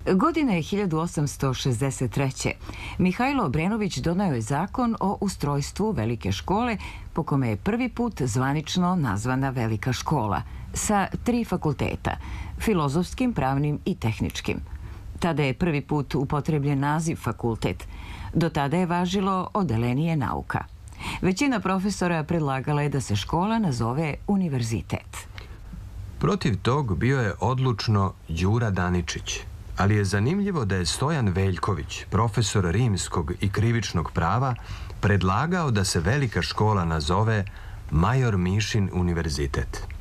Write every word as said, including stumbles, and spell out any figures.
Godine hiljadu osamsto šezdeset treće. Mihajlo Obrenović doneo je zakon o ustrojstvu velike škole, po kome je prvi put zvanično nazvana velika škola, sa tri fakulteta, filozofskim, pravnim i tehničkim. Tada je prvi put upotrebljen naziv fakultet. Do tada je važilo odelenije nauka. Većina profesora predlagala je da se škola nazove univerzitet. Protiv tog bio je odlučno Đura Daničić, ali je zanimljivo da je Stojan Veljković, profesor rimskog i krivičnog prava, predlagao da se velika škola nazove Major Mišin univerzitet.